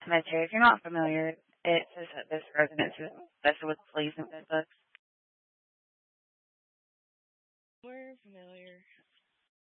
Cemetery. If you're not familiar, it says that this residence is infested with fleas and bed bugs. We're familiar.